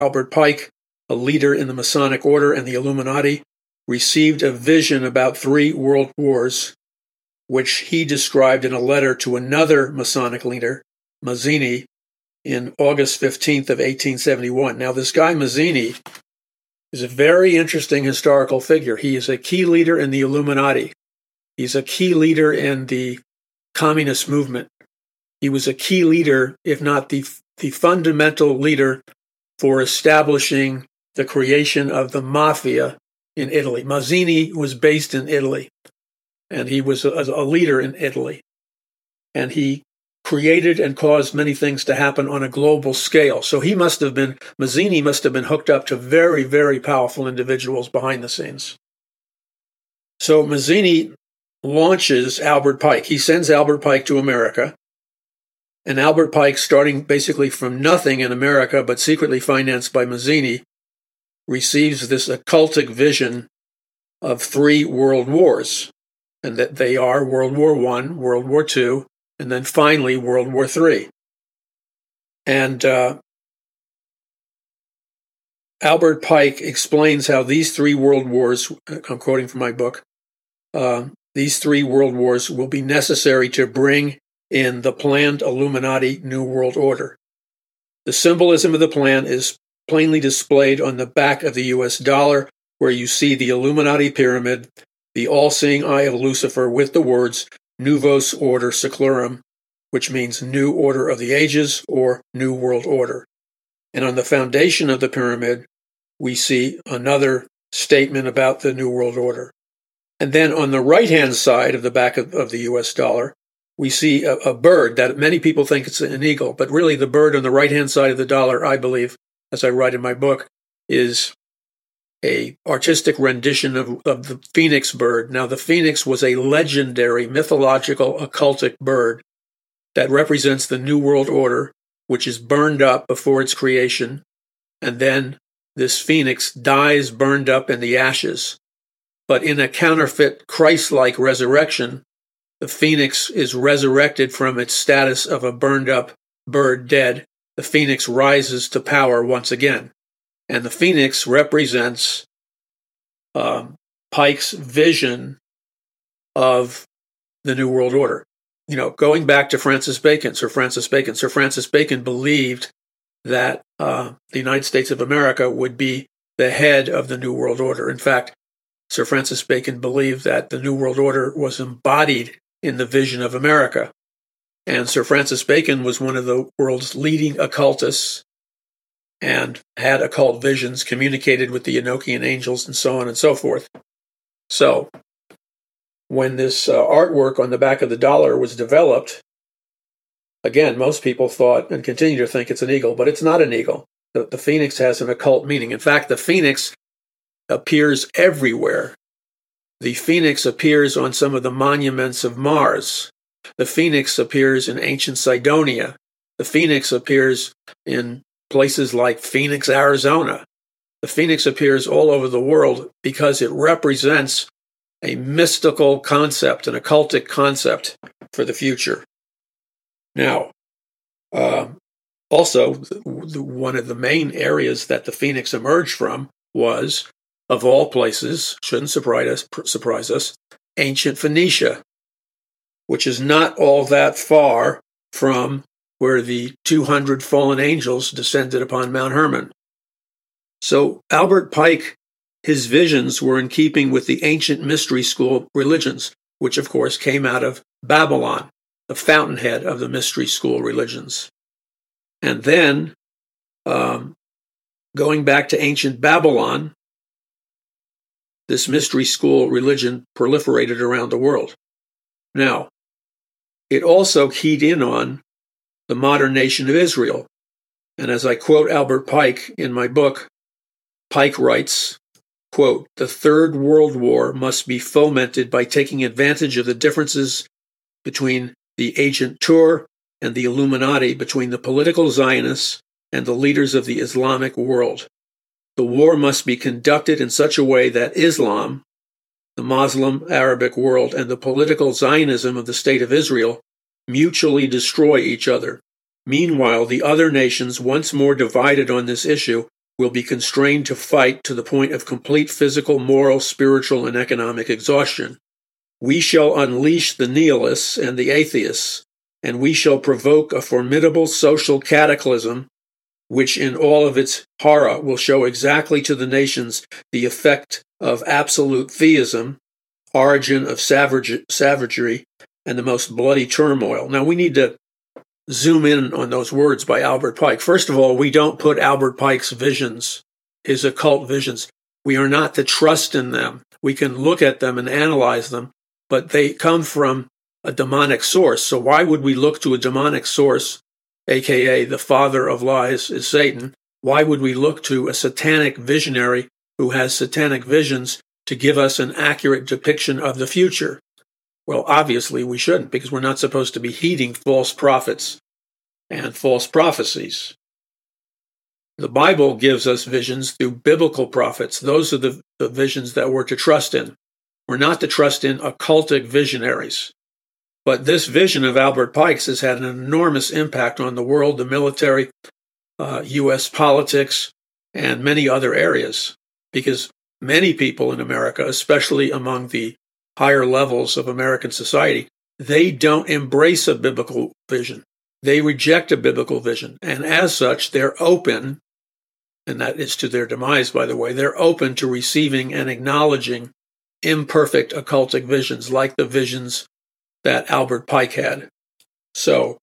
Albert Pike, a leader in the Masonic Order and the Illuminati, received a vision about 3 world wars, which he described in a letter to another Masonic leader, Mazzini, in August 15th of 1871. Now, this guy Mazzini is a very interesting historical figure. He is a key leader in the Illuminati. He's a key leader in the communist movement. He was a key leader, if not the fundamental leader, for establishing the creation of the mafia in Italy. Mazzini was based in Italy, and he was a leader in Italy. And he created and caused many things to happen on a global scale. So Mazzini must have been hooked up to very, very powerful individuals behind the scenes. So Mazzini launches Albert Pike. He sends Albert Pike to America. And Albert Pike, starting basically from nothing in America, but secretly financed by Mazzini, receives this occultic vision of 3 world wars, and that they are World War I, World War II, and then finally World War III. And Albert Pike explains how these 3 world wars, I'm quoting from my book, these 3 world wars will be necessary to bring in the planned Illuminati New World Order. The symbolism of the plan is plainly displayed on the back of the US dollar, where you see the Illuminati pyramid, the all-seeing eye of Lucifer, with the words Novus Order Seclorum, which means New Order of the Ages or New World Order. And on the foundation of the pyramid, we see another statement about the New World Order. And then on the right-hand side of the back of the US dollar, we see a bird that many people think it's an eagle, but really the bird on the right-hand side of the dollar, I believe, as I write in my book, is a artistic rendition of the phoenix bird. Now, the phoenix was a legendary, mythological, occultic bird that represents the New World Order, which is burned up before its creation, and then this phoenix dies burned up in the ashes. But in a counterfeit Christ-like resurrection, the phoenix is resurrected from its status of a burned-up bird dead. The phoenix rises to power once again. And the phoenix represents Pike's vision of the New World Order. You know, going back to Francis Bacon, Sir Francis Bacon believed that the United States of America would be the head of the New World Order. In fact, Sir Francis Bacon believed that the New World Order was embodied in the vision of America. And Sir Francis Bacon was one of the world's leading occultists and had occult visions, communicated with the Enochian angels, and so on and so forth. So, when this artwork on the back of the dollar was developed, again, most people thought and continue to think it's an eagle, but it's not an eagle. The phoenix has an occult meaning. In fact, the phoenix appears everywhere. The phoenix appears on some of the monuments of Mars. The phoenix appears in ancient Cydonia. The phoenix appears in places like Phoenix, Arizona. The phoenix appears all over the world because it represents a mystical concept, an occultic concept for the future. Now, also, one of the main areas that the phoenix emerged from was, of all places, shouldn't surprise us, ancient Phoenicia, which is not all that far from where the 200 fallen angels descended upon Mount Hermon. So Albert Pike, his visions were in keeping with the ancient mystery school religions, which of course came out of Babylon, the fountainhead of the mystery school religions. And then, going back to ancient Babylon, this mystery school religion proliferated around the world. Now, it also keyed in on the modern nation of Israel. And as I quote Albert Pike in my book, Pike writes, quote, "The Third World War must be fomented by taking advantage of the differences between the Agent Tur and the Illuminati, between the political Zionists and the leaders of the Islamic world. The war must be conducted in such a way that Islam, the Muslim Arabic world, and the political Zionism of the State of Israel mutually destroy each other. Meanwhile, the other nations, once more divided on this issue, will be constrained to fight to the point of complete physical, moral, spiritual, and economic exhaustion. We shall unleash the nihilists and the atheists, and we shall provoke a formidable social cataclysm, which in all of its horror will show exactly to the nations the effect of absolute theism, origin of savagery, and the most bloody turmoil. Now, we need to zoom in on those words by Albert Pike. First of all, we don't put Albert Pike's visions, his occult visions. We are not to trust in them. We can look at them and analyze them, but they come from a demonic source. So why would we look to a demonic source, aka the father of lies is Satan? Why would we look to a satanic visionary who has satanic visions to give us an accurate depiction of the future? Well, obviously we shouldn't, because we're not supposed to be heeding false prophets and false prophecies. The Bible gives us visions through biblical prophets. Those are the visions that we're to trust in. We're not to trust in occultic visionaries. But this vision of Albert Pike's has had an enormous impact on the world, the military, U.S. politics, and many other areas, because many people in America, especially among the higher levels of American society, they don't embrace a biblical vision. They reject a biblical vision. And as such, they're open, and that is to their demise, by the way, they're open to receiving and acknowledging imperfect occultic visions like the visions that Albert Pike had. So,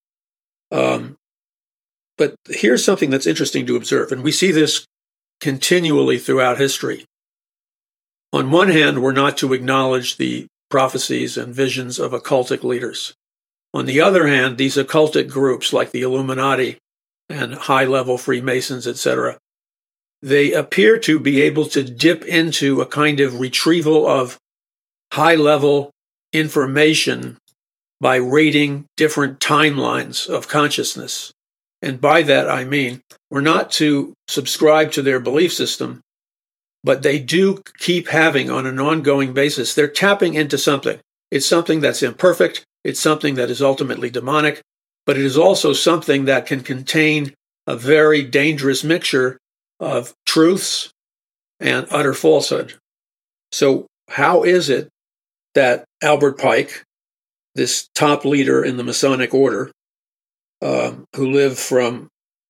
but here's something that's interesting to observe, and we see this continually throughout history. On one hand, we're not to acknowledge the prophecies and visions of occultic leaders. On the other hand, these occultic groups like the Illuminati and high-level Freemasons, etc., they appear to be able to dip into a kind of retrieval of high-level information by rating different timelines of consciousness. And by that I mean, we're not to subscribe to their belief system, but they do keep having, on an ongoing basis, they're tapping into something. It's something that's imperfect, it's something that is ultimately demonic, but it is also something that can contain a very dangerous mixture of truths and utter falsehood. So how is it that Albert Pike, this top leader in the Masonic order, who lived from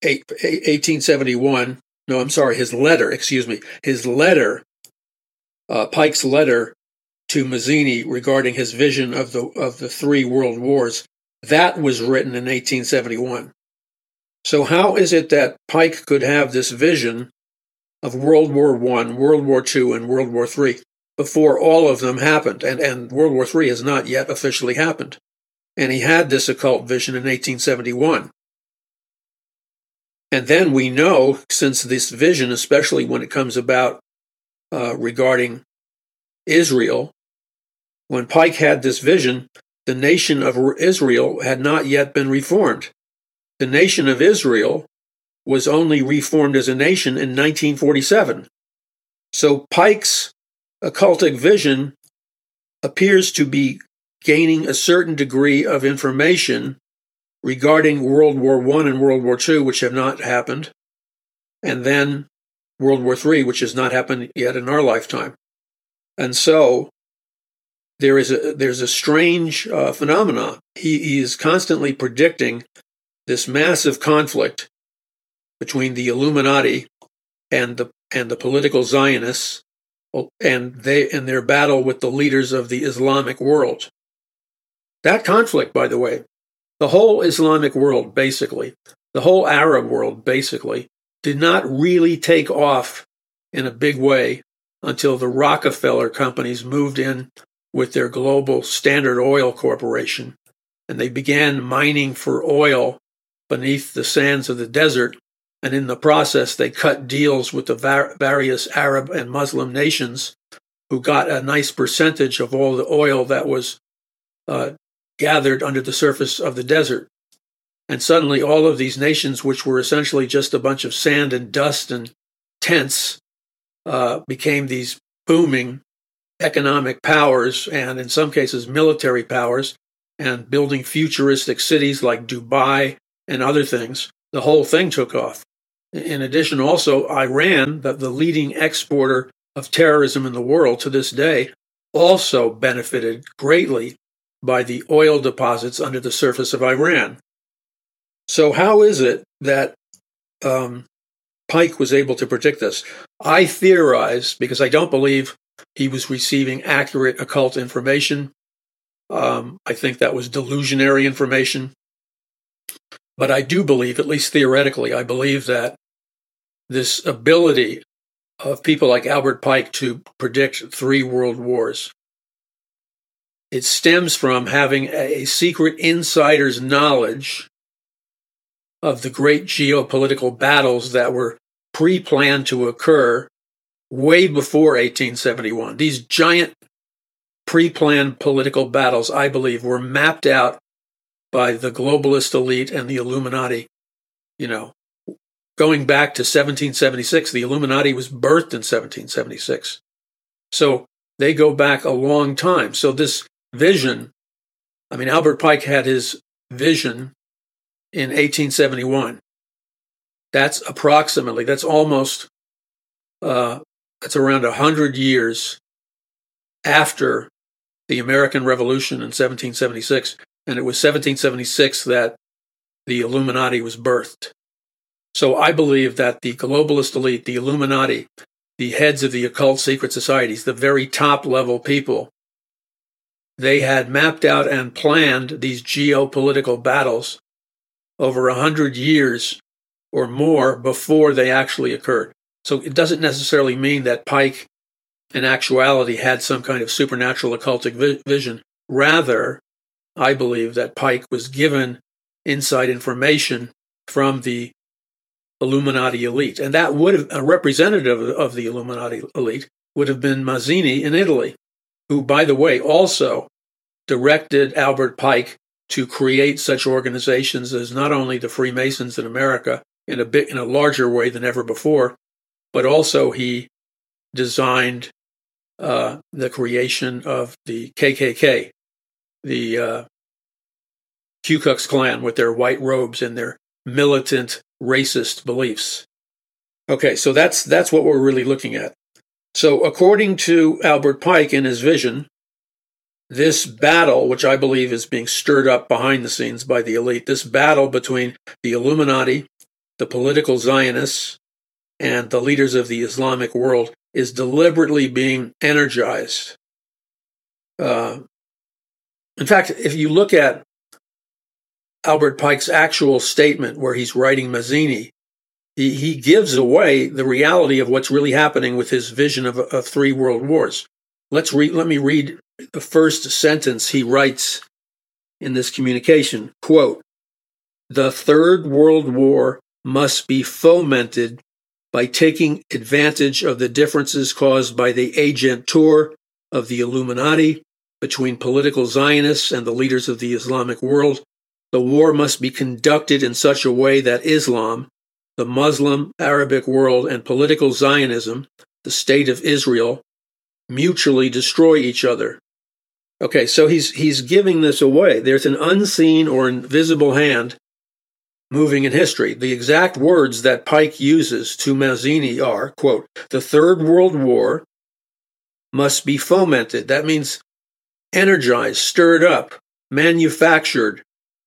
1871, his letter, Pike's letter to Mazzini regarding his vision of the three world wars, that was written in 1871. So how is it that Pike could have this vision of World War I, World War II, and World War III before all of them happened? And World War III has not yet officially happened. And he had this occult vision in 1871. And then we know, since this vision, especially when it comes about regarding Israel, when Pike had this vision, the nation of Israel had not yet been reformed. The nation of Israel was only reformed as a nation in 1947. So Pike's occultic vision appears to be gaining a certain degree of information regarding World War I and World War II, which have not happened, and then World War III, which has not happened yet in our lifetime. And so there's a strange phenomenon. He is constantly predicting this massive conflict between the Illuminati and the political Zionists, and their battle with the leaders of the Islamic world. That conflict, by the way, the whole Islamic world, basically, the whole Arab world, basically, did not really take off in a big way until the Rockefeller companies moved in with their global Standard Oil Corporation, and they began mining for oil beneath the sands of the desert, and in the process they cut deals with the various Arab and Muslim nations who got a nice percentage of all the oil that was gathered under the surface of the desert. And suddenly all of these nations, which were essentially just a bunch of sand and dust and tents, became these booming economic powers, and in some cases military powers, and building futuristic cities like Dubai and other things. The whole thing took off. In addition, also, Iran, the leading exporter of terrorism in the world to this day, also benefited greatly by the oil deposits under the surface of Iran. So how is it that Pike was able to predict this? I theorize, because I don't believe he was receiving accurate occult information. I think that was delusionary information. But I do believe, at least theoretically, I believe that this ability of people like Albert Pike to predict 3 world wars, it stems from having a secret insider's knowledge of the great geopolitical battles that were pre-planned to occur way before 1871. These giant pre-planned political battles, I believe, were mapped out by the globalist elite and the Illuminati. Going back to 1776, the Illuminati was birthed in 1776. So they go back a long time. So this vision, Albert Pike had his vision in 1871. That's almost, that's around 100 years after the American Revolution in 1776. And it was 1776 that the Illuminati was birthed. So I believe that the globalist elite, the Illuminati, the heads of the occult secret societies, the very top level people, they had mapped out and planned these geopolitical battles over 100 years or more before they actually occurred. So it doesn't necessarily mean that Pike, in actuality, had some kind of supernatural occultic vision. Rather, I believe that Pike was given inside information from the Illuminati elite. And that would have, a representative of the Illuminati elite would have been Mazzini in Italy, who, by the way, also directed Albert Pike to create such organizations as not only the Freemasons in America in a larger way than ever before, but also he designed the creation of the KKK, the Ku Klux Klan with their white robes and their militant racist beliefs. Okay, so that's what we're really looking at. So according to Albert Pike in his vision, this battle, which I believe is being stirred up behind the scenes by the elite, this battle between the Illuminati, the political Zionists, and the leaders of the Islamic world is deliberately being energized. In fact, if you look at Albert Pike's actual statement where he's writing Mazzini, he gives away the reality of what's really happening with his vision of 3 world wars. Let me read the first sentence he writes in this communication. Quote, "The 3rd World War must be fomented by taking advantage of the differences caused by the agentur of the Illuminati between political Zionists and the leaders of the Islamic world. The war must be conducted in such a way that Islam, the Muslim Arabic world, and political Zionism, the state of Israel, mutually destroy each other." Okay, so he's giving this away. There's an unseen or invisible hand moving in history. The exact words that Pike uses to Mazzini are, quote, "The 3rd World War must be fomented." That means energized, stirred up, manufactured.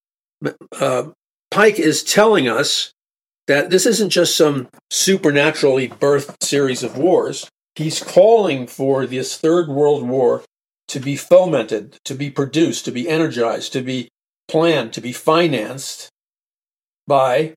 Pike is telling us that this isn't just some supernaturally birthed series of wars. He's calling for this 3rd World War to be fomented, to be produced, to be energized, to be planned, to be financed by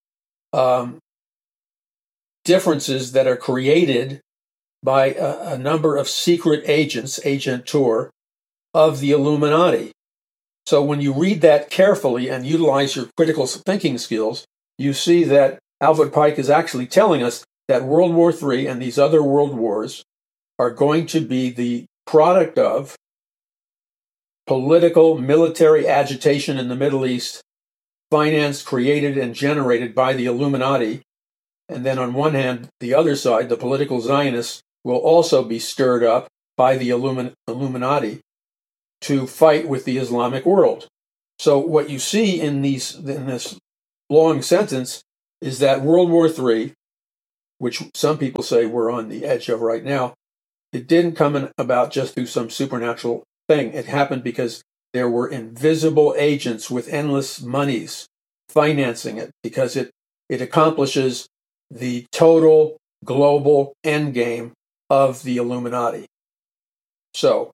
differences that are created by a number of secret agents, agentur, of the Illuminati. So when you read that carefully and utilize your critical thinking skills, you see that Albert Pike is actually telling us that World War III and these other world wars are going to be the product of political, military agitation in the Middle East, financed, created, and generated by the Illuminati. And then on one hand, the other side, the political Zionists, will also be stirred up by the Illuminati to fight with the Islamic world. So what you see in this long sentence is that World War III, which some people say we're on the edge of right now, it didn't come about just through some supernatural thing. It happened because there were invisible agents with endless monies financing it, because it accomplishes the total global endgame of the Illuminati. So,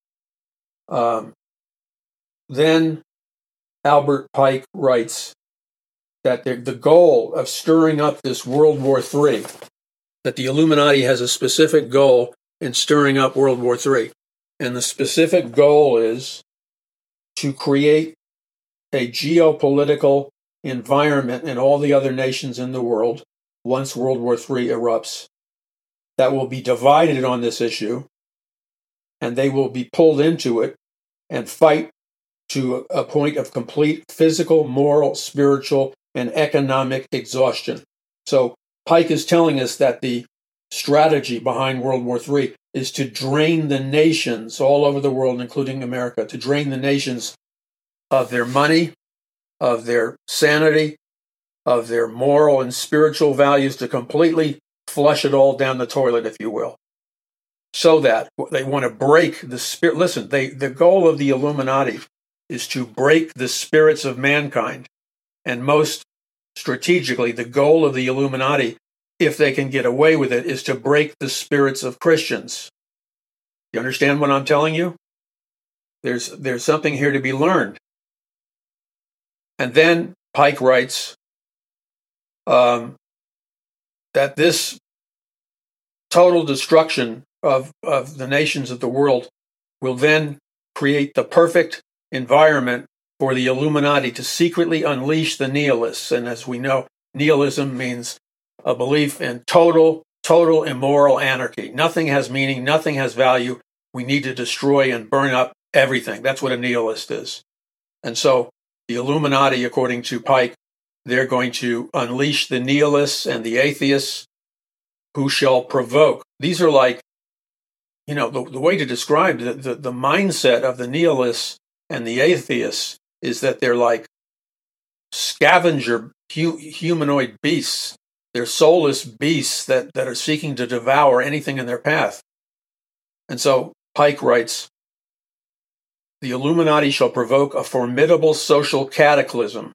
then Albert Pike writes that the goal of stirring up this World War III, that the Illuminati has a specific goal in stirring up World War III. And the specific goal is to create a geopolitical environment in all the other nations in the world once World War III erupts that will be divided on this issue, and they will be pulled into it and fight to a point of complete physical, moral, spiritual, and economic exhaustion. So Pike is telling us that the strategy behind World War III is to drain the nations all over the world, including America, to drain the nations of their money, of their sanity, of their moral and spiritual values, to completely flush it all down the toilet, if you will. So that they want to break the spirit. Listen, the goal of the Illuminati is to break the spirits of mankind. And most strategically, the goal of the Illuminati, if they can get away with it, is to break the spirits of Christians. You understand what I'm telling you? There's something here to be learned. And then Pike writes that this total destruction of the nations of the world will then create the perfect environment for the Illuminati to secretly unleash the nihilists. And as we know, nihilism means a belief in total immoral anarchy. Nothing has meaning, nothing has value. We need to destroy and burn up everything. That's what a nihilist is. And so the Illuminati, according to Pike, they're going to unleash the nihilists and the atheists who shall provoke. These are like, the way to describe the mindset of the nihilists and the atheists is that they're like scavenger humanoid beasts. They're soulless beasts that are seeking to devour anything in their path. And so Pike writes, the Illuminati shall provoke a formidable social cataclysm,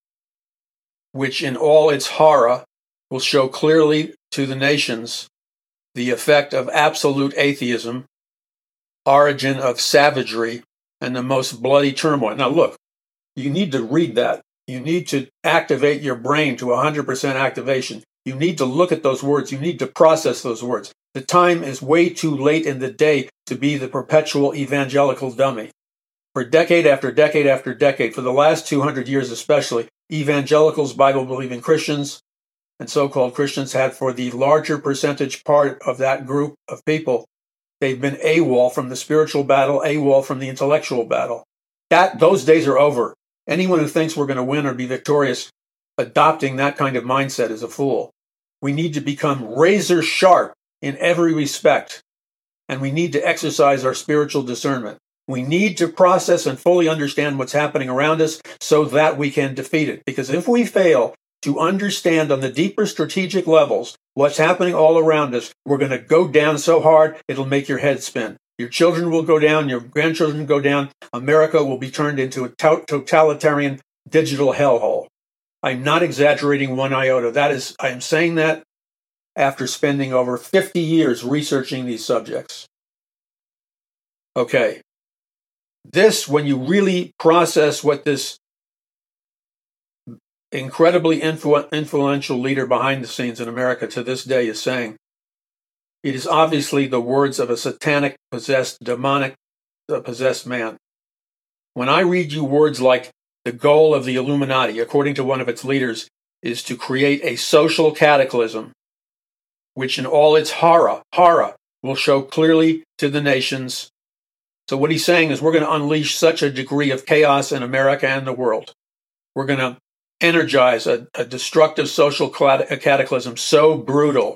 which in all its horror will show clearly to the nations the effect of absolute atheism, origin of savagery, and the most bloody turmoil. Now look, you need to read that. You need to activate your brain to 100% activation. You need to look at those words. You need to process those words. The time is way too late in the day to be the perpetual evangelical dummy. For decade after decade after decade, for the last 200 years especially, evangelicals, Bible-believing Christians, and so-called Christians had, for the larger percentage part of that group of people, they've been AWOL from the spiritual battle, AWOL from the intellectual battle. Those days are over. Anyone who thinks we're going to win or be victorious adopting that kind of mindset is a fool. We need to become razor sharp in every respect, and we need to exercise our spiritual discernment. We need to process and fully understand what's happening around us so that we can defeat it. Because if we fail to understand on the deeper strategic levels what's happening all around us, we're going to go down so hard it'll make your head spin. Your children will go down, your grandchildren will go down. America will be turned into a totalitarian digital hellhole. I'm not exaggerating one iota. I am saying that after spending over 50 years researching these subjects. Okay. When you really process what this incredibly influential leader behind the scenes in America to this day is saying, it is obviously the words of a satanic, demonic possessed man. When I read you words like the goal of the Illuminati, according to one of its leaders, is to create a social cataclysm, which in all its horror will show clearly to the nations. So what he's saying is we're going to unleash such a degree of chaos in America and the world. We're going to energize a destructive social cataclysm so brutal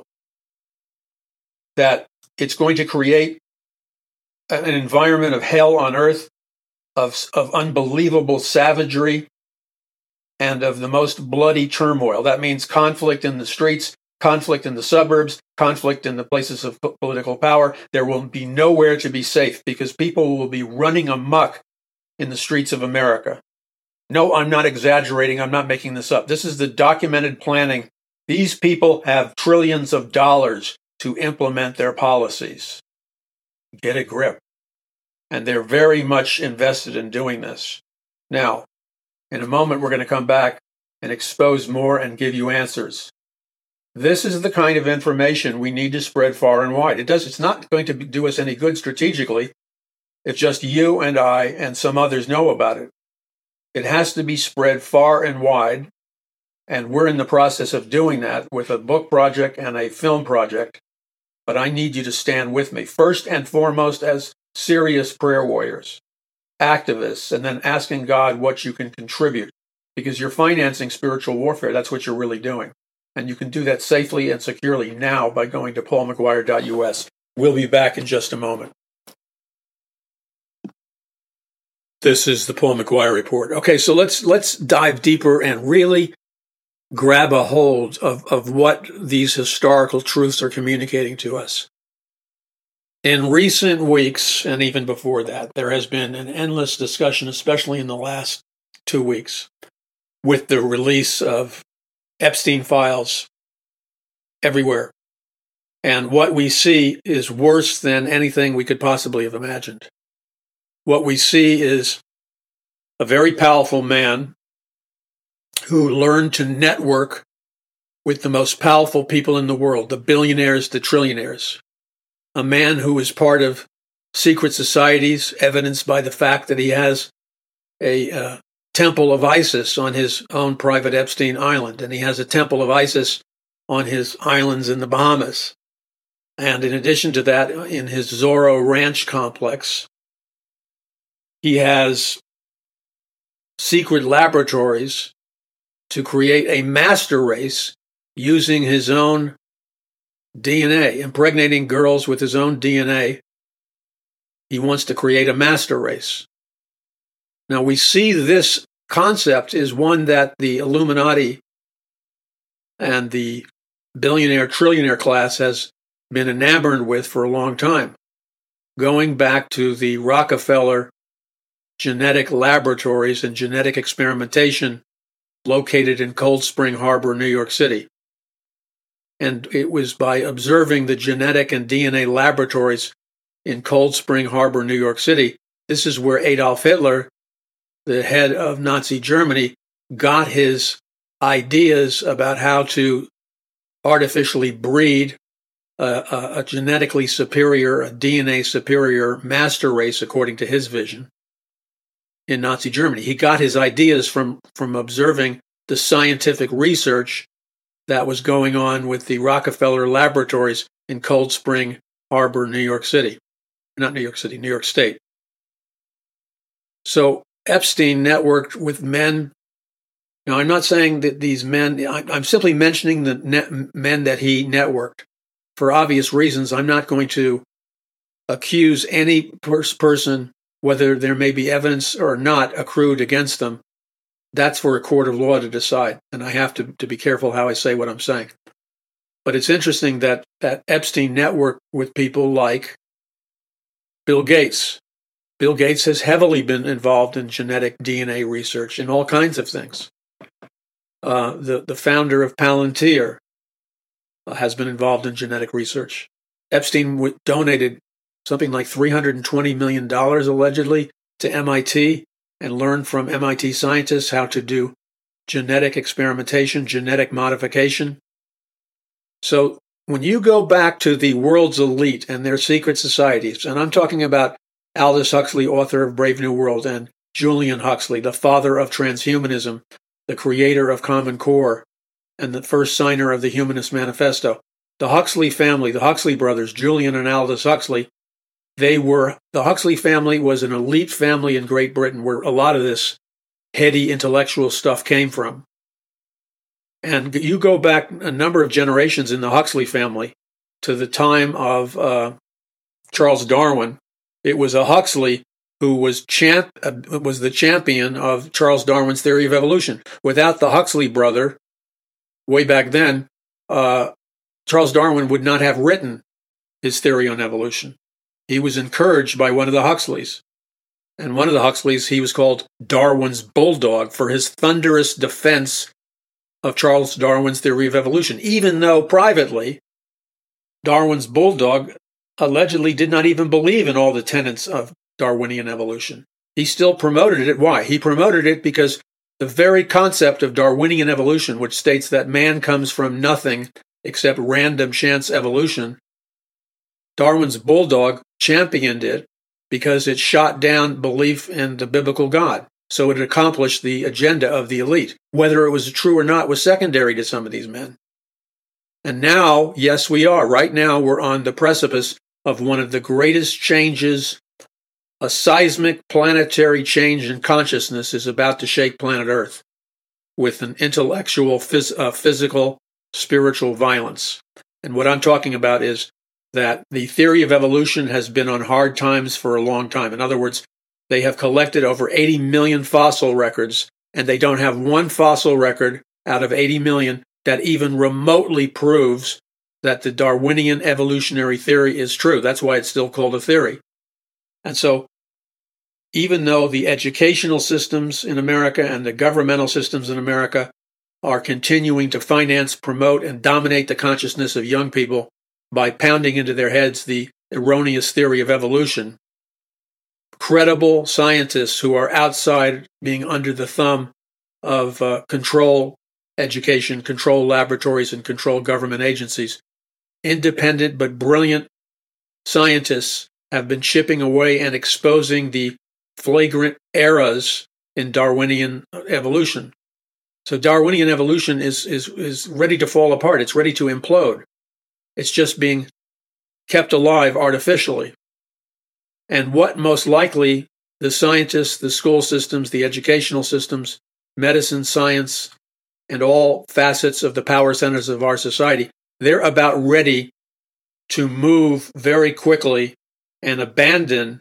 that it's going to create an environment of hell on earth, of unbelievable savagery, and of the most bloody turmoil. That means conflict in the streets, conflict in the suburbs, conflict in the places of political power. There will be nowhere to be safe because people will be running amok in the streets of America. No, I'm not exaggerating. I'm not making this up. This is the documented planning. These people have trillions of dollars to implement their policies. Get a grip. And they're very much invested in doing this. Now, in a moment, we're going to come back and expose more and give you answers. This is the kind of information we need to spread far and wide. It's not going to do us any good strategically if just you and I and some others know about it. It has to be spread far and wide, and we're in the process of doing that with a book project and a film project. But I need you to stand with me, first and foremost as serious prayer warriors, activists, and then asking God what you can contribute, because you're financing spiritual warfare. That's what you're really doing. And you can do that safely and securely now by going to paulmcguire.us. We'll be back in just a moment. This is the Paul McGuire Report. Okay, so let's dive deeper and really grab a hold of what these historical truths are communicating to us. In recent weeks, and even before that, there has been an endless discussion, especially in the last 2 weeks, with the release of Epstein files everywhere. And what we see is worse than anything we could possibly have imagined. What we see is a very powerful man who learned to network with the most powerful people in the world, the billionaires, the trillionaires. A man who is part of secret societies, evidenced by the fact that he has a temple of Isis on his own private Epstein Island, and he has a temple of Isis on his islands in the Bahamas. And in addition to that, in his Zorro Ranch complex, he has secret laboratories to create a master race using his own DNA, impregnating girls with his own DNA. He wants to create a master race. Now, we see this concept is one that the Illuminati and the billionaire, trillionaire class has been enamored with for a long time, going back to the Rockefeller genetic laboratories and genetic experimentation located in Cold Spring Harbor, New York City. And it was by observing the genetic and DNA laboratories in Cold Spring Harbor, New York City. This is where Adolf Hitler, the head of Nazi Germany, got his ideas about how to artificially breed a genetically superior, a DNA superior master race, according to his vision, in Nazi Germany. He got his ideas from observing the scientific research that was going on with the Rockefeller laboratories in Cold Spring Harbor, New York City. Not New York City, New York State. So Epstein networked with men. Now, I'm not saying that these men, I'm simply mentioning the men that he networked. For obvious reasons, I'm not going to accuse any person, whether there may be evidence or not accrued against them. That's for a court of law to decide, and I have to be careful how I say what I'm saying. But it's interesting that Epstein networked with people like Bill Gates. Bill Gates has heavily been involved in genetic DNA research in all kinds of things. The founder of Palantir has been involved in genetic research. Epstein donated something like $320 million allegedly to MIT and learned from MIT scientists how to do genetic experimentation, genetic modification. So when you go back to the world's elite and their secret societies, and I'm talking about Aldous Huxley, author of Brave New World, and Julian Huxley, the father of transhumanism, the creator of Common Core, and the first signer of the Humanist Manifesto. The Huxley family, the Huxley brothers, Julian and Aldous Huxley, the Huxley family was an elite family in Great Britain where a lot of this heady intellectual stuff came from. And you go back a number of generations in the Huxley family to the time of Charles Darwin. It was a Huxley who was the champion of Charles Darwin's theory of evolution. Without the Huxley brother, way back then, Charles Darwin would not have written his theory on evolution. He was encouraged by one of the Huxleys. And one of the Huxleys, he was called Darwin's bulldog for his thunderous defense of Charles Darwin's theory of evolution, even though privately, Darwin's bulldog allegedly did not even believe in all the tenets of Darwinian evolution. He still promoted it. Why? He promoted it because the very concept of Darwinian evolution, which states that man comes from nothing except random chance evolution, Darwin's bulldog championed it because it shot down belief in the biblical God. So it accomplished the agenda of the elite. Whether it was true or not was secondary to some of these men. And now, yes, we are. Right now, we're on the precipice of one of the greatest changes. A seismic planetary change in consciousness is about to shake planet Earth with an intellectual, physical, spiritual violence. And what I'm talking about is that the theory of evolution has been on hard times for a long time. In other words, they have collected over 80 million fossil records, and they don't have one fossil record out of 80 million that even remotely proves that the Darwinian evolutionary theory is true. That's why it's still called a theory. And so, even though the educational systems in America and the governmental systems in America are continuing to finance, promote, and dominate the consciousness of young people by pounding into their heads the erroneous theory of evolution, credible scientists who are outside being under the thumb of control education, control laboratories, and control government agencies, independent but brilliant scientists have been chipping away and exposing the flagrant errors in Darwinian evolution. So Darwinian evolution is ready to fall apart. It's ready to implode. It's just being kept alive artificially. And what most likely the scientists, the school systems, the educational systems, medicine, science, and all facets of the power centers of our society, they're about ready to move very quickly and abandon,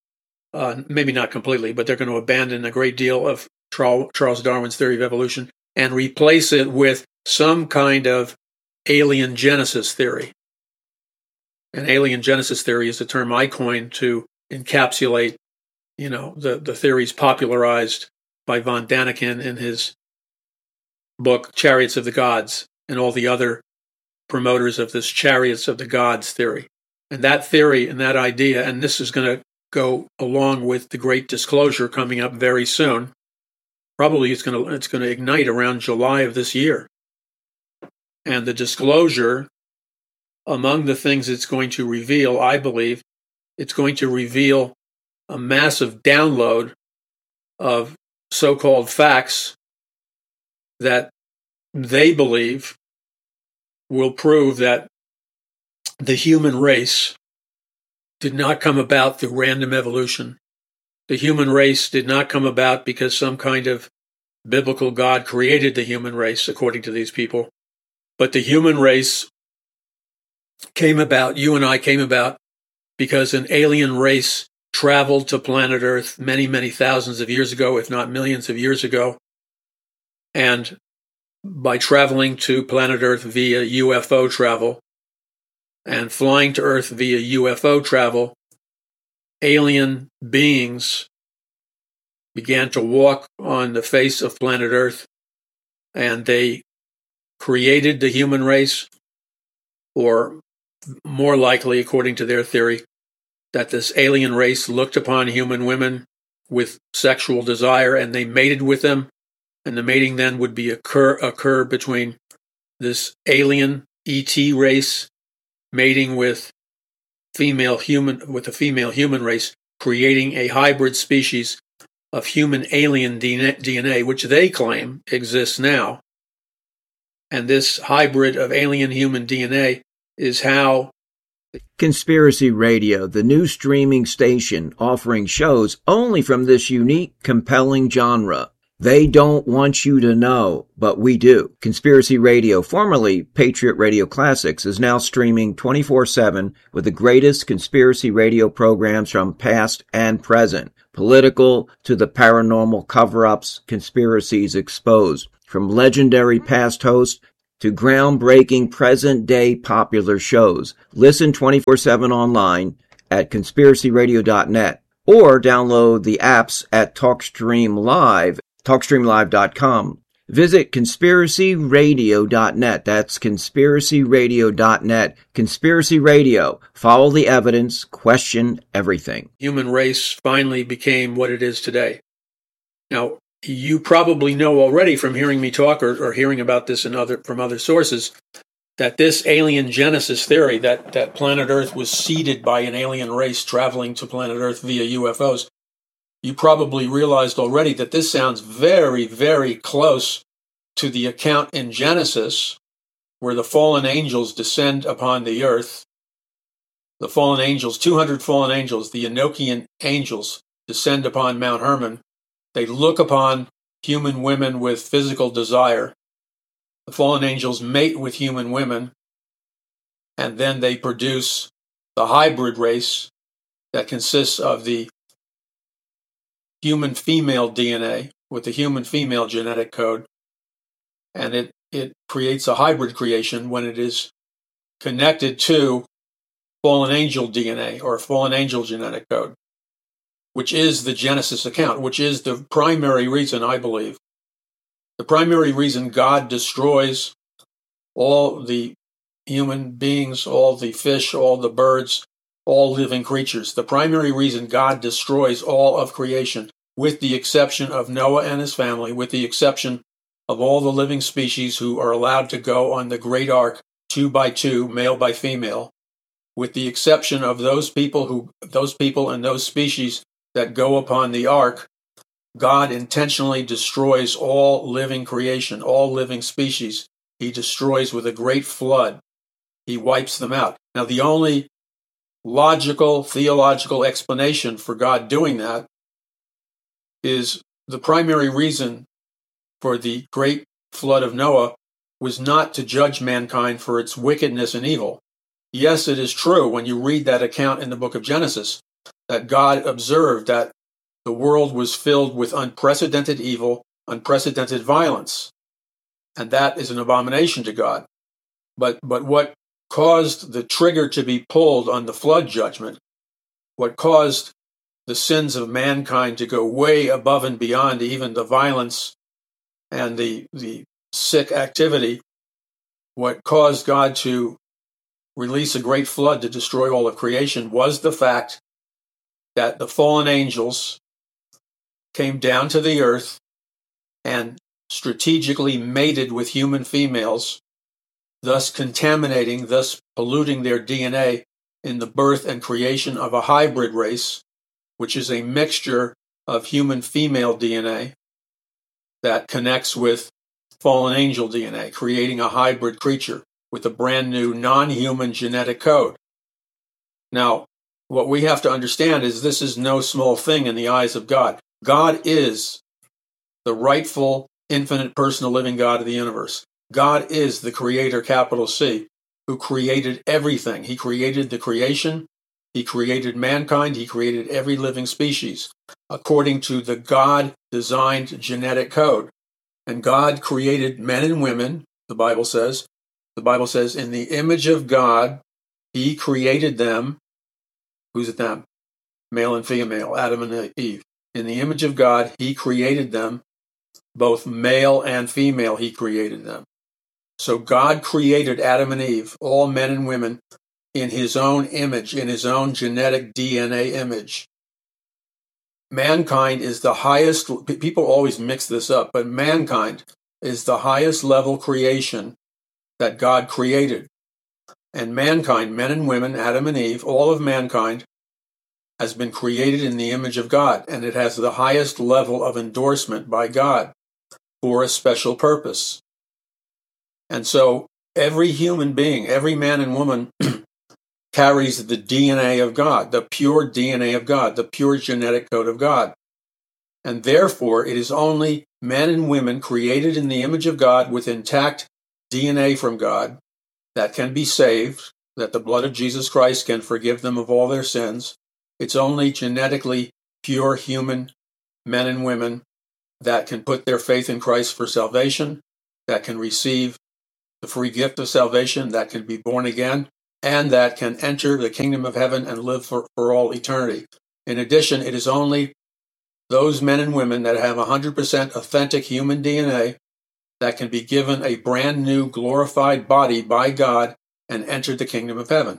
maybe not completely, but they're going to abandon a great deal of Charles Darwin's theory of evolution and replace it with some kind of alien genesis theory. And alien genesis theory is the term I coined to encapsulate, the theories popularized by von Daniken in his book, Chariots of the Gods, and all the other promoters of this Chariots of the Gods theory. And that theory and that idea, and this is going to go along with the great disclosure coming up very soon. Probably it's going to ignite around July of this year. And the disclosure, among the things it's going to reveal, I believe, it's going to reveal a massive download of so-called facts that they believe will prove that the human race did not come about through random evolution. The human race did not come about because some kind of biblical God created the human race, according to these people. But the human race came about, you and I came about, because an alien race traveled to planet Earth many, many thousands of years ago, if not millions of years ago. And by traveling to planet Earth via UFO travel and flying to Earth via UFO travel, alien beings began to walk on the face of planet Earth, and they created the human race, or more likely, according to their theory, that this alien race looked upon human women with sexual desire and they mated with them, and the mating then would be occur between this alien ET race mating with a female human race, creating a hybrid species of human alien DNA, which they claim exists now. And this hybrid of alien human DNA is how Conspiracy Radio, the new streaming station offering shows only from this unique, compelling genre. They don't want you to know, but we do. Conspiracy Radio, formerly Patriot Radio Classics, is now streaming 24/7 with the greatest conspiracy radio programs from past and present. Political to the paranormal cover-ups, conspiracies exposed. From legendary past hosts to groundbreaking present-day popular shows. Listen 24/7 online at conspiracyradio.net or download the apps at TalkStreamLive.com. Visit conspiracyradio.net. That's conspiracyradio.net. Conspiracy Radio. Follow the evidence. Question everything. Human race finally became what it is today. Now, you probably know already from hearing me talk or hearing about this from other sources that this alien genesis theory, that planet Earth was seeded by an alien race traveling to planet Earth via UFOs, you probably realized already that this sounds very, very close to the account in Genesis where the fallen angels descend upon the earth. The fallen angels, 200 fallen angels, the Enochian angels, descend upon Mount Hermon. They look upon human women with physical desire. The fallen angels mate with human women, and then they produce the hybrid race that consists of the human female DNA with the human female genetic code, and it creates a hybrid creation when it is connected to fallen angel DNA or fallen angel genetic code, which is the Genesis account, which is the primary reason, I believe, the primary reason God destroys all the human beings, all the fish, all the birds, all living creatures. The primary reason God destroys all of creation, with the exception of Noah and his family, with the exception of all the living species who are allowed to go on the great ark 2 by 2, male by female, with the exception of those people and those species that go upon the ark, God intentionally destroys all living creation, all living species. He destroys with a great flood. He wipes them out. Now, the only logical, theological explanation for God doing that is the primary reason for the great flood of Noah was not to judge mankind for its wickedness and evil. Yes, it is true when you read that account in the book of Genesis that God observed that the world was filled with unprecedented evil, unprecedented violence, and that is an abomination to God. But what caused the trigger to be pulled on the flood judgment, what caused the sins of mankind to go way above and beyond even the violence and the sick activity, what caused God to release a great flood to destroy all of creation was the fact that the fallen angels came down to the earth and strategically mated with human females, thus contaminating, thus polluting their DNA in the birth and creation of a hybrid race, which is a mixture of human female DNA that connects with fallen angel DNA, creating a hybrid creature with a brand new non-human genetic code. Now, what we have to understand is this is no small thing in the eyes of God. God is the rightful, infinite, personal, living God of the universe. God is the creator, capital C, who created everything. He created the creation. He created mankind. He created every living species according to the God-designed genetic code. And God created men and women, the Bible says. The Bible says, in the image of God, he created them. Who's it them? Male and female, Adam and Eve. In the image of God, he created them, both male and female, he created them. So God created Adam and Eve, all men and women, in his own image, in his own genetic DNA image. Mankind is the highest, people always mix this up, but mankind is the highest level creation that God created. And mankind, men and women, Adam and Eve, all of mankind has been created in the image of God, and it has the highest level of endorsement by God for a special purpose. And so every human being, every man and woman carries the DNA of God, the pure DNA of God, the pure genetic code of God. and therefore it is only men and women created in the image of God with intact DNA from God that can be saved, that the blood of Jesus Christ can forgive them of all their sins. It's only genetically pure human men and women that can put their faith in Christ for salvation, that can receive the free gift of salvation, that can be born again, and that can enter the kingdom of heaven and live for all eternity. In addition, it is only those men and women that have 100% authentic human DNA that can be given a brand new glorified body by God and enter the kingdom of heaven.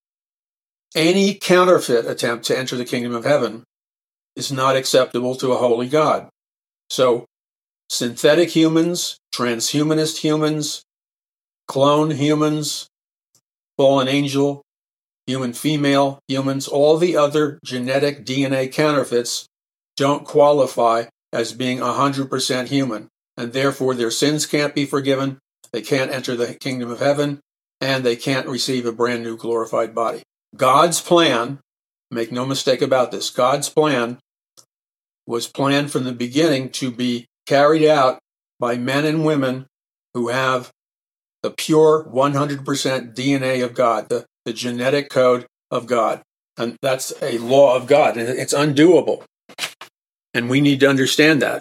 Any counterfeit attempt to enter the kingdom of heaven is not acceptable to a holy God. So, synthetic humans, transhumanist humans, clone humans, fallen angel, human female humans, all the other genetic DNA counterfeits don't qualify as being 100% human, and therefore their sins can't be forgiven, they can't enter the kingdom of heaven, and they can't receive a brand new glorified body. God's plan, make no mistake about this, God's plan was planned from the beginning to be carried out by men and women who have the pure 100% DNA of God, the genetic code of God. And that's a law of God, and it's undoable. And we need to understand that.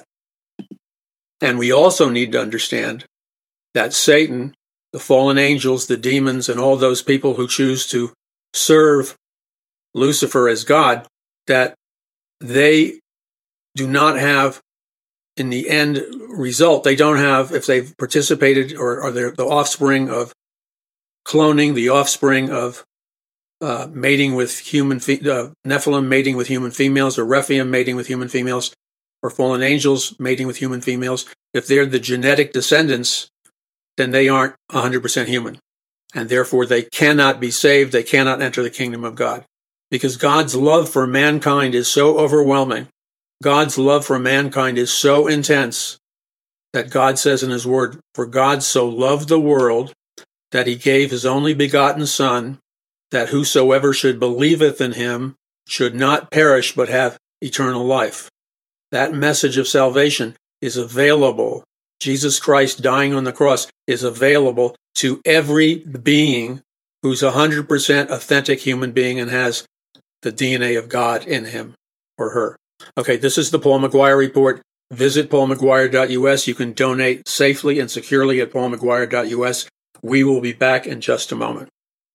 And we also need to understand that Satan, the fallen angels, the demons, and all those people who choose to serve Lucifer as God, that they do not have, in the end result, they don't have, if they've participated or they're the offspring of cloning, the offspring of mating with human, Nephilim mating with human females, or Rephaim mating with human females, or fallen angels mating with human females, if they're the genetic descendants, then they aren't 100% human. And therefore they cannot be saved, they cannot enter the kingdom of God. Because God's love for mankind is so overwhelming, God's love for mankind is so intense, that God says in his word, "For God so loved the world that he gave his only begotten Son, that whosoever should believeth in him should not perish but have eternal life." That message of salvation is available. Jesus Christ dying on the cross is available to every being who's 100% authentic human being and has the DNA of God in him or her. Okay, this is the Paul McGuire Report. Visit paulmcguire.us. You can donate safely and securely at paulmcguire.us. We will be back in just a moment.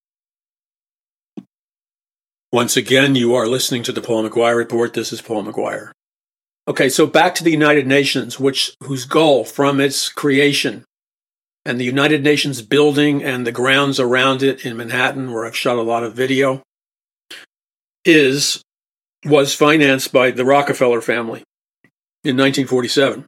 Once again, you are listening to the Paul McGuire Report. This is Paul McGuire. Okay, so back to the United Nations, whose goal from its creation and the United Nations building and the grounds around it in Manhattan, where I've shot a lot of video, was financed by the Rockefeller family in 1947.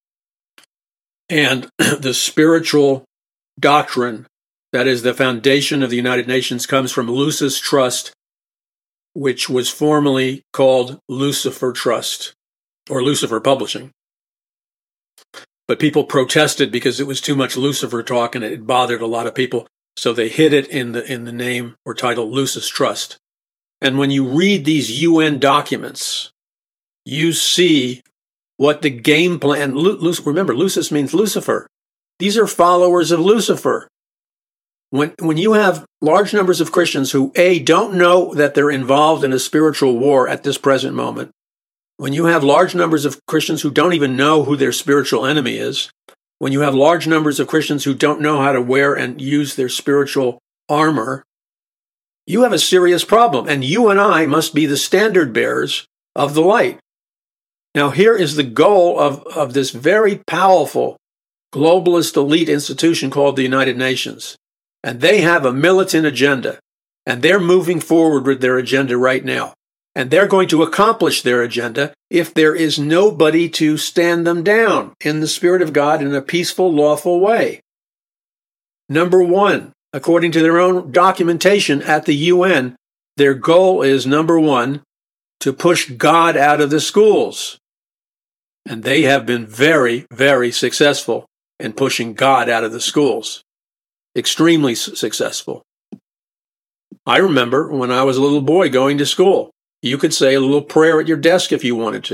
And the spiritual doctrine that is the foundation of the United Nations comes from Lucis Trust, which was formerly called Lucifer Trust, or Lucifer Publishing. But people protested because it was too much Lucifer talk and it bothered a lot of people, so they hid it in the name or title Lucis Trust. And when you read these UN documents, you see what the game plan, remember, Lucis means Lucifer. These are followers of Lucifer. When you have large numbers of Christians who, A, don't know that they're involved in a spiritual war at this present moment, when you have large numbers of Christians who don't even know who their spiritual enemy is, when you have large numbers of Christians who don't know how to wear and use their spiritual armor, you have a serious problem, and you and I must be the standard bearers of the light. Now, here is the goal of this very powerful globalist elite institution called the United Nations. And they have a militant agenda, and they're moving forward with their agenda right now. And they're going to accomplish their agenda if there is nobody to stand them down in the Spirit of God in a peaceful, lawful way. Number one, according to their own documentation at the UN, their goal is, number one, to push God out of the schools. And they have been very, very successful in pushing God out of the schools. Extremely successful. I remember when I was a little boy going to school, you could say a little prayer at your desk if you wanted to.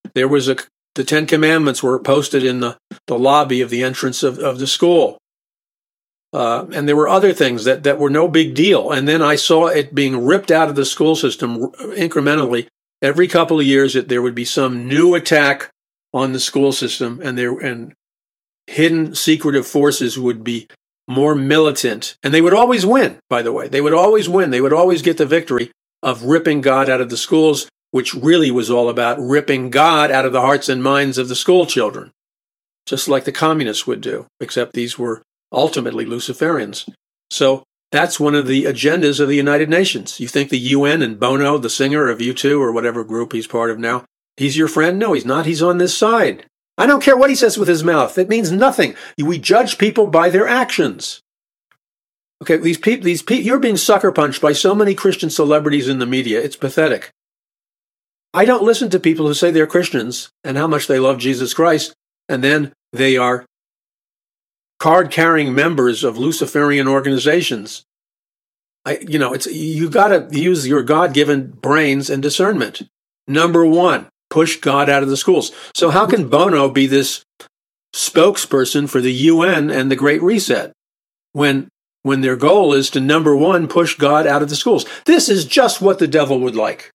the Ten Commandments were posted in the lobby of the entrance of the school. And there were other things that were no big deal. And then I saw it being ripped out of the school system incrementally. Every couple of years, there would be some new attack on the school system, and hidden secretive forces would be more militant. And they would always win, by the way. They would always win. They would always get the victory of ripping God out of the schools, which really was all about ripping God out of the hearts and minds of the school children, just like the communists would do, except these were ultimately Luciferians. So that's one of the agendas of the United Nations. You think the UN and Bono, the singer of U2 or whatever group he's part of now, he's your friend? No, he's not. He's on this side. I don't care what he says with his mouth. It means nothing. We judge people by their actions. Okay, these people, you're being sucker punched by so many Christian celebrities in the media. It's pathetic. I don't listen to people who say they're Christians and how much they love Jesus Christ, and then they are card-carrying members of Luciferian organizations. You got to use your God-given brains and discernment. Number one, push God out of the schools. So how can Bono be this spokesperson for the UN and the Great Reset when their goal is to, number one, push God out of the schools? This is just what the devil would like.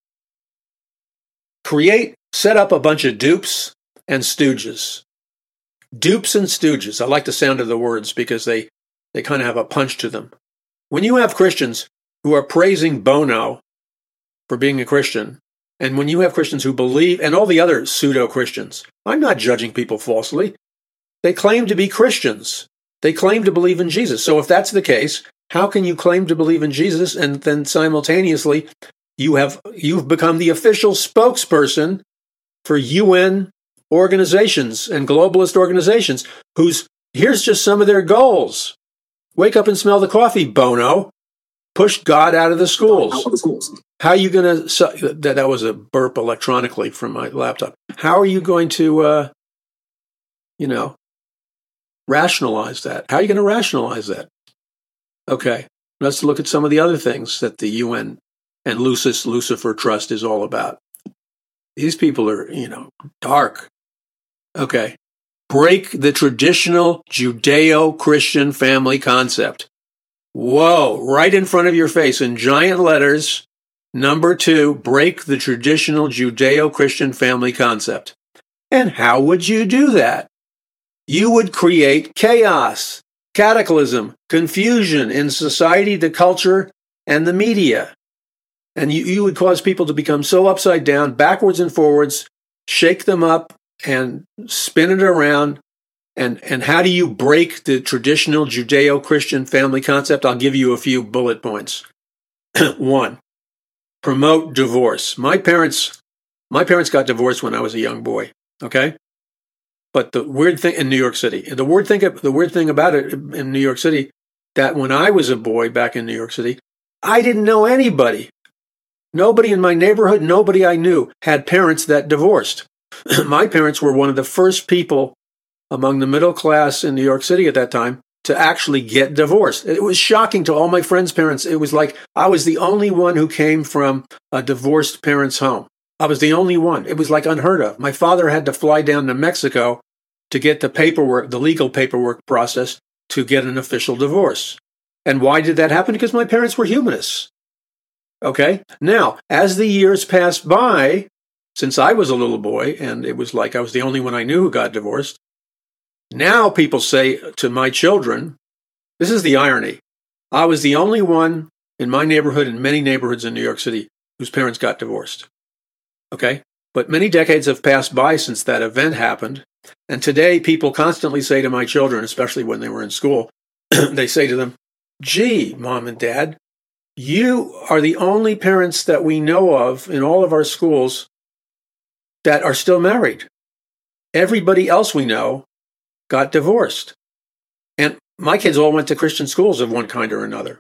Set up a bunch of dupes and stooges. Dupes and stooges. I like the sound of the words because they kind of have a punch to them. When you have Christians who are praising Bono for being a Christian, and when you have Christians who believe, and all the other pseudo-Christians, I'm not judging people falsely. They claim to be Christians. They claim to believe in Jesus. So if that's the case, how can you claim to believe in Jesus and then simultaneously you've become the official spokesperson for UN organizations and globalist organizations here's just some of their goals. Wake up and smell the coffee, Bono. Push God out of the schools. How are you going to, that was a burp electronically from my laptop. How are you going to, rationalize that? How are you going to rationalize that? Okay, let's look at some of the other things that the UN and Lucifer Trust is all about. These people are, dark. Okay. Break the traditional Judeo-Christian family concept. Whoa, right in front of your face in giant letters. Number 2, break the traditional Judeo-Christian family concept. And how would you do that? You would create chaos, cataclysm, confusion in society, the culture, and the media. And you would cause people to become so upside down, backwards and forwards, shake them up and spin it around. And how do you break the traditional Judeo-Christian family concept? I'll give you a few bullet points. 1, promote divorce. My parents got divorced when I was a young boy, okay? But the weird thing in New York City, the weird thing about it in New York City, that when I was a boy back in New York City, I didn't know anybody. Nobody in my neighborhood, nobody I knew had parents that divorced. My parents were one of the first people among the middle class in New York City at that time to actually get divorced. It was shocking to all my friends' parents. It was like I was the only one who came from a divorced parents' home. I was the only one. It was like unheard of. My father had to fly down to Mexico to get the legal paperwork process to get an official divorce. And why did that happen? Because my parents were humanists. Okay? Now, as the years passed by, since I was a little boy, and it was like I was the only one I knew who got divorced, now people say to my children, this is the irony, I was the only one in my neighborhood and many neighborhoods in New York City whose parents got divorced. Okay? But many decades have passed by since that event happened, and today people constantly say to my children, especially when they were in school, they say to them, gee, Mom and Dad, you are the only parents that we know of in all of our schools that are still married. Everybody else we know got divorced. And my kids all went to Christian schools of one kind or another.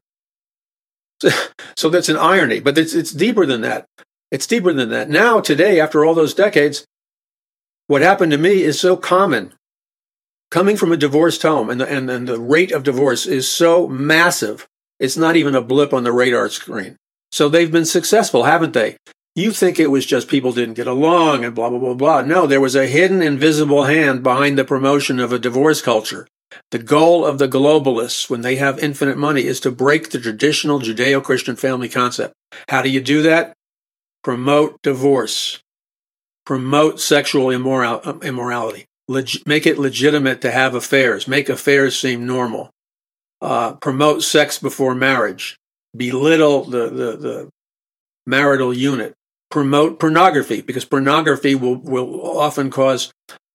So that's an irony, but it's deeper than that. It's deeper than that. Now, today, after all those decades, what happened to me is so common. Coming from a divorced home, and the rate of divorce is so massive, it's not even a blip on the radar screen. So they've been successful, haven't they? You think it was just people didn't get along and blah, blah, blah, blah. No, there was a hidden, invisible hand behind the promotion of a divorce culture. The goal of the globalists, when they have infinite money, is to break the traditional Judeo-Christian family concept. How do you do that? Promote divorce. Promote sexual immorality. Make it legitimate to have affairs. Make affairs seem normal. Promote sex before marriage. Belittle the marital unit. Promote pornography, because pornography will often cause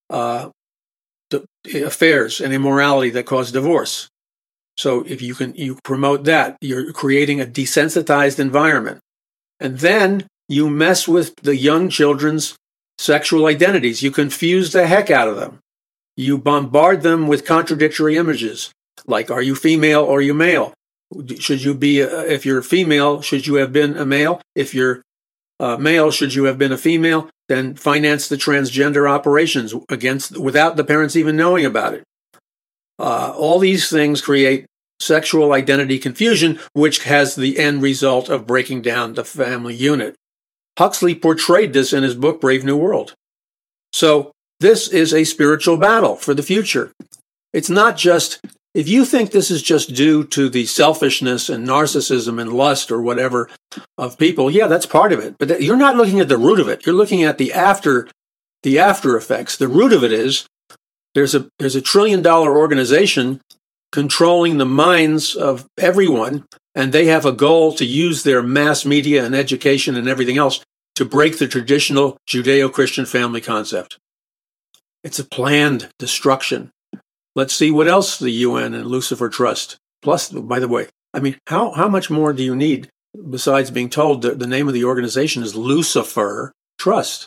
affairs and immorality that cause divorce. So if you promote that, you're creating a desensitized environment. And then you mess with the young children's sexual identities. You confuse the heck out of them. You bombard them with contradictory images, like, are you female or are you male? Should you be, if you're female, should you have been a male? If you're male, should you have been a female? Then finance the transgender operations without the parents even knowing about it. All these things create sexual identity confusion, which has the end result of breaking down the family unit. Huxley portrayed this in his book, Brave New World. So this is a spiritual battle for the future. It's not just, if you think this is just due to the selfishness and narcissism and lust or whatever of people, yeah, that's part of it. But you're not looking at the root of it. You're looking at the after effects. The root of it is there's a $1 trillion organization controlling the minds of everyone, and they have a goal to use their mass media and education and everything else to break the traditional Judeo-Christian family concept. It's a planned destruction. Let's see what else the UN and Lucifer trust. Plus, by the way, I mean, how much more do you need besides being told that the name of the organization is Lucifer Trust?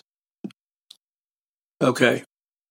Okay.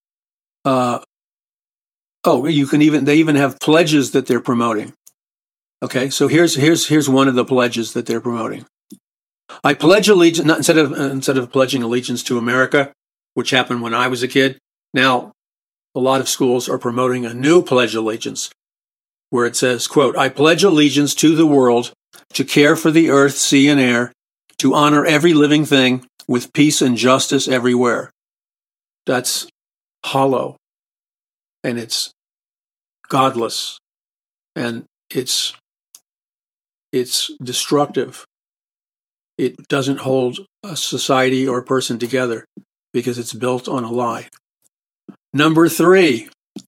They even have pledges that they're promoting. Okay, so here's one of the pledges that they're promoting. I pledge allegiance, instead of pledging allegiance to America, which happened when I was a kid. Now, a lot of schools are promoting a new pledge allegiance, where it says, quote, I pledge allegiance to the world, to care for the earth, sea, and air, to honor every living thing with peace and justice everywhere. That's hollow, and it's godless, and it's destructive. It doesn't hold a society or a person together because it's built on a lie. Number 3,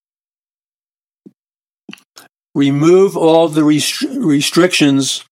remove all the restrictions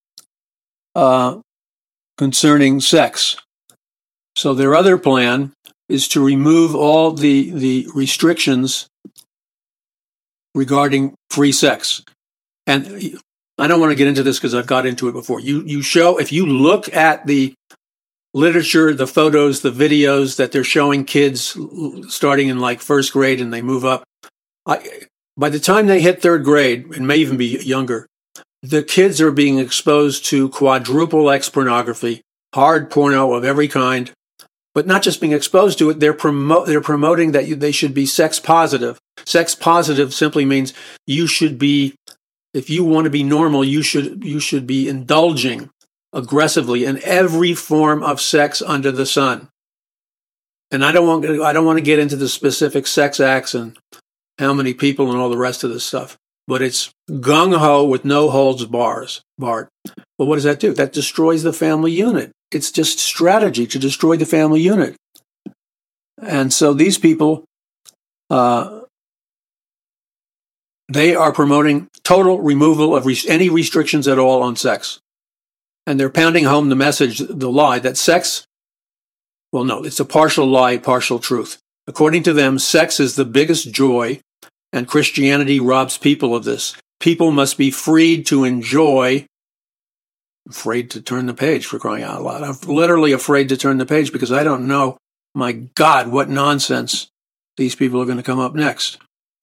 concerning sex. So their other plan is to remove all the restrictions regarding free sex. And I don't want to get into this because I've got into it before. If you look at the literature, the photos, the videos that they're showing kids starting in like first grade and they move up, by the time they hit third grade, and may even be younger, the kids are being exposed to quadruple X pornography, hard porno of every kind, but not just being exposed to it, they're promoting that they should be sex positive. Sex positive simply means you should be, if you want to be normal, you should be indulging aggressively in every form of sex under the sun. And I don't want to get into the specific sex acts and how many people and all the rest of this stuff, but it's gung-ho with no holds barred. Well, what does that do? That destroys the family unit. It's just strategy to destroy the family unit. And so these people, they are promoting total removal of any restrictions at all on sex. And they're pounding home the message, the lie, that sex, well, no, it's a partial lie, partial truth. According to them, sex is the biggest joy, and Christianity robs people of this. People must be freed to enjoy. I'm afraid to turn the page, for crying out loud. I'm literally afraid to turn the page because I don't know, my God, what nonsense these people are going to come up next.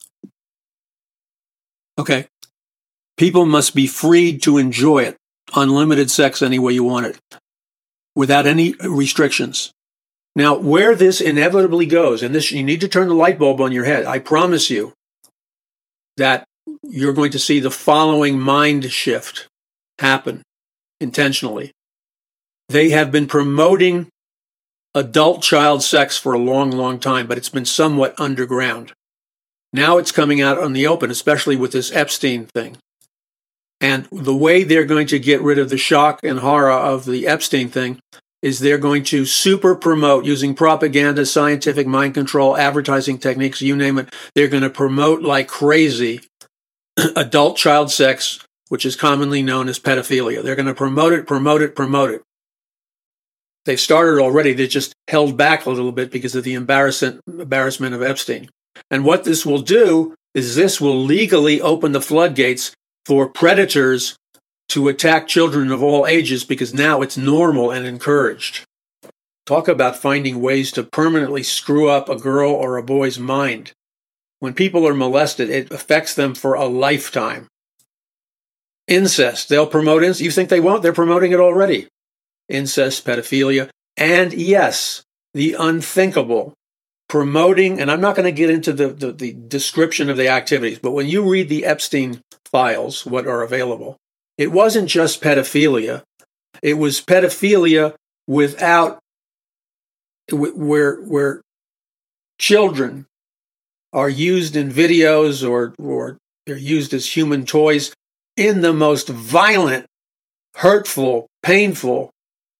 Okay. People must be freed to enjoy it. Unlimited sex any way you want it, without any restrictions. Now, where this inevitably goes, and this, you need to turn the light bulb on your head. I promise you that you're going to see the following mind shift happen intentionally. They have been promoting adult-child sex for a long, long time, but it's been somewhat underground. Now it's coming out on the open, especially with this Epstein thing. And the way they're going to get rid of the shock and horror of the Epstein thing is they're going to super promote using propaganda, scientific mind control, advertising techniques, you name it. They're going to promote like crazy adult-child sex, which is commonly known as pedophilia. They're going to promote it. They've started already. They just held back a little bit because of the embarrassment of Epstein. And what this will do is this will legally open the floodgates for predators to attack children of all ages, because now it's normal and encouraged. Talk about finding ways to permanently screw up a girl or a boy's mind. When people are molested, it affects them for a lifetime. Incest. They'll promote incest. You think they won't? They're promoting it already. Incest, pedophilia, and yes, the unthinkable. Promoting, and I'm not going to get into the description of the activities, but when you read the Epstein files, what are available, it wasn't just pedophilia. It was pedophilia without, where children are used in videos or they're used as human toys in the most violent, hurtful, painful,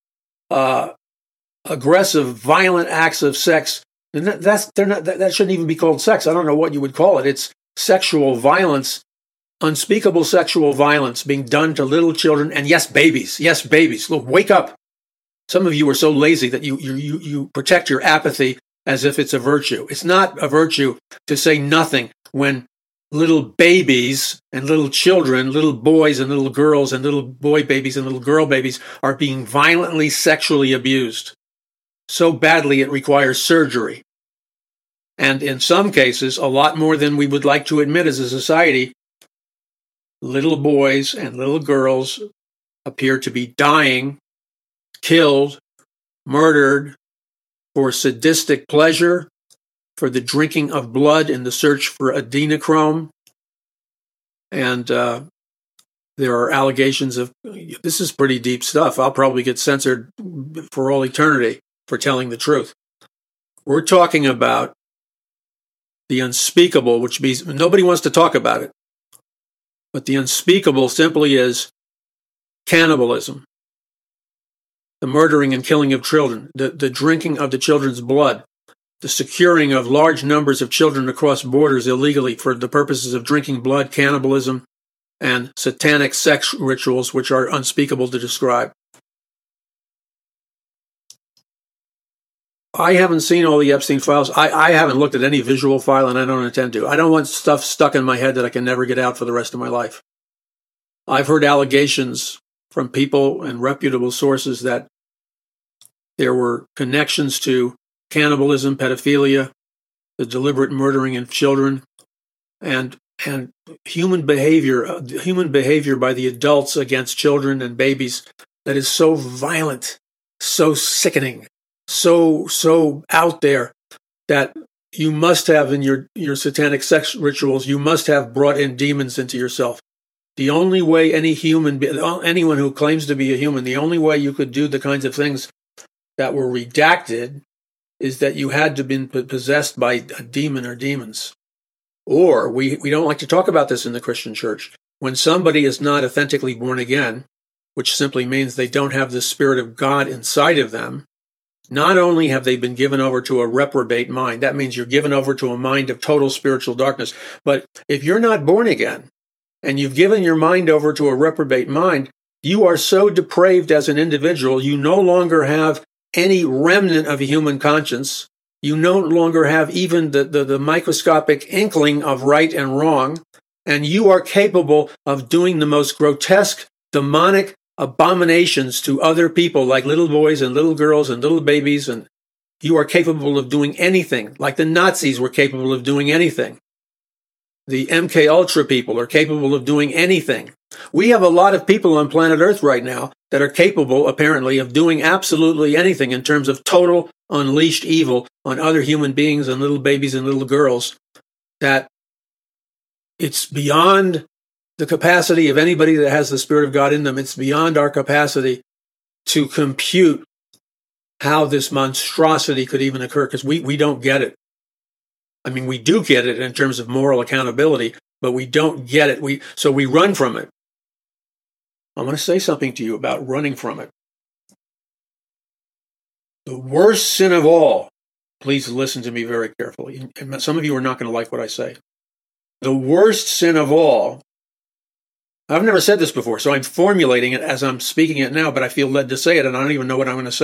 aggressive, violent acts of sex. And that shouldn't even be called sex. I don't know what you would call it. It's sexual violence, unspeakable sexual violence being done to little children. And yes, babies. Yes, babies. Look, wake up. Some of you are so lazy that you protect your apathy as if it's a virtue. It's not a virtue to say nothing when little babies and little children, little boys and little girls and little boy babies and little girl babies are being violently sexually abused. So badly it requires surgery. And in some cases, a lot more than we would like to admit as a society, little boys and little girls appear to be dying, killed, murdered for sadistic pleasure, for the drinking of blood in the search for adrenochrome. And there are allegations of, this is pretty deep stuff. I'll probably get censored for all eternity for telling the truth. We're talking about the unspeakable, which means nobody wants to talk about it. But the unspeakable simply is cannibalism, the murdering and killing of children, the drinking of the children's blood, the securing of large numbers of children across borders illegally for the purposes of drinking blood, cannibalism, and satanic sex rituals, which are unspeakable to describe. I haven't seen all the Epstein files. I haven't looked at any visual file, and I don't intend to. I don't want stuff stuck in my head that I can never get out for the rest of my life. I've heard allegations from people and reputable sources that there were connections to cannibalism, pedophilia, the deliberate murdering of children, and human behavior by the adults against children and babies that is so violent, so sickening, so out there, that you must have in your satanic sex rituals, you must have brought in demons into yourself. The only way anyone who claims to be a human, the only way you could do the kinds of things that were redacted is that you had to have been possessed by a demon or demons. Or, we don't like to talk about this in the Christian church, when somebody is not authentically born again, which simply means they don't have the Spirit of God inside of them, not only have they been given over to a reprobate mind, that means you're given over to a mind of total spiritual darkness, but if you're not born again, and you've given your mind over to a reprobate mind, you are so depraved as an individual, you no longer have any remnant of a human conscience. You no longer have even the microscopic inkling of right and wrong, and you are capable of doing the most grotesque, demonic abominations to other people, like little boys and little girls and little babies, and you are capable of doing anything, like the Nazis were capable of doing anything. The MK Ultra people are capable of doing anything. We have a lot of people on planet Earth right now that are capable, apparently, of doing absolutely anything in terms of total unleashed evil on other human beings and little babies and little girls, that it's beyond the capacity of anybody that has the Spirit of God in them. It's beyond our capacity to compute how this monstrosity could even occur, because we don't get it. I mean, we do get it in terms of moral accountability, but we don't get it. So we run from it. I'm going to say something to you about running from it. The worst sin of all, please listen to me very carefully, and some of you are not going to like what I say. The worst sin of all, I've never said this before, so I'm formulating it as I'm speaking it now, but I feel led to say it, and I don't even know what I'm going to say.